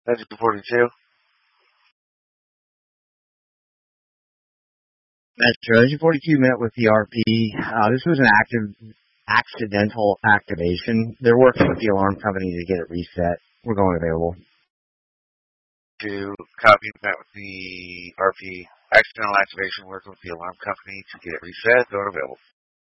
That's 42. That's true. Agent 42 met with the RP. This was an accidental activation. They're working with the alarm company to get it reset. We're going available. To copy met with the RP. Accidental activation working with the alarm company to get it reset. Going available.